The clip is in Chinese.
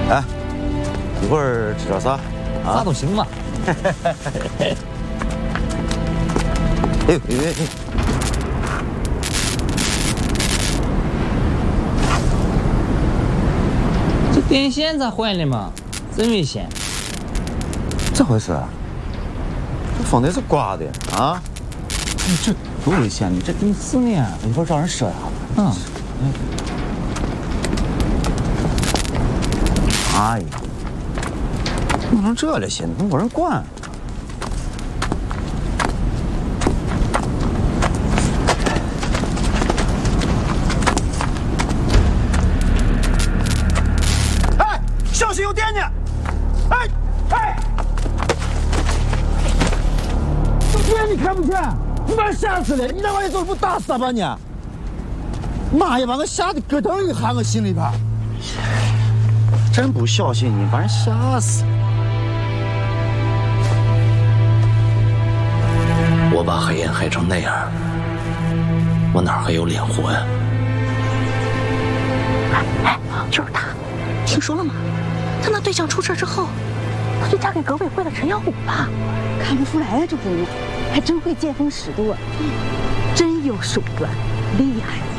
哎，一会儿吃点啥？ 啥都行嘛。 哎， 这电线咋坏了嘛？真危险！ 咋回事？这风得是刮的啊！这多危险！你这真是呢， 一会儿找人说呀。 嗯。 哎呀，弄成这了些，能没人管？哎，小心有电呢！哎！有电你看不见？你把人吓死了！你那玩意做不打死吧你？妈呀，把我吓得咯噔一下，我心里边。真不小心，你把人吓死了。 我把黑烟害成那样，我哪还有脸活呀？ 哎，就是他，听说了吗？他那对象出事之后，他就嫁给革委会的陈耀武了。 看不出来呀，这姑娘还真会见风使舵，真有手段，厉害。